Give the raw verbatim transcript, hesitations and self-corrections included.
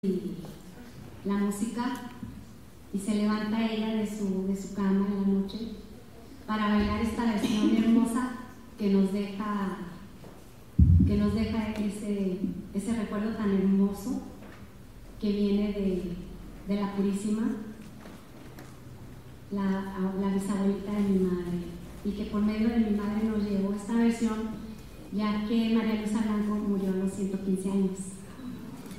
y la música y se levanta ella de su, de su cama en la noche para bailar esta versión hermosa que nos deja que nos deja ese, ese recuerdo tan hermoso que viene de, de la Purísima, la, la bisabuelita de mi madre, y que por medio de mi madre nos llevó esta versión, ya que María Luisa Blanco murió a los ciento quince años.